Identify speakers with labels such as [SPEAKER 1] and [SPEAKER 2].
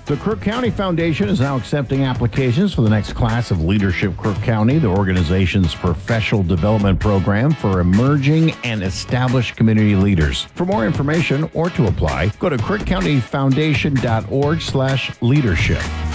[SPEAKER 1] The Crook County Foundation is now accepting applications for the next class of Leadership Crook County, the organization's professional development program for emerging and established community leaders. For more information or to apply, go to crookcountyfoundation.org/leadership.